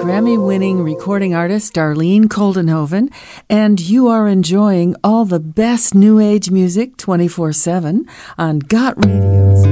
Grammy-winning recording artist Darlene Koldenhoven, and you are enjoying all the best New Age music 24/7 on Got Radio's